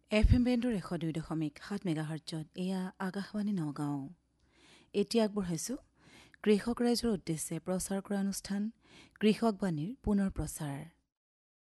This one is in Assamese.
FM বেণ্ডৰ 102.7 মেগাহাৰ্টজত এয়া আকাশবাণী নগাঁও। এতিয়া আগবঢ়াইছো কৃষক ৰাইজৰ উদ্দেশ্যে প্ৰচাৰ কৰা অনুষ্ঠান কৃষকবাণীৰ পুনৰ প্ৰচাৰ।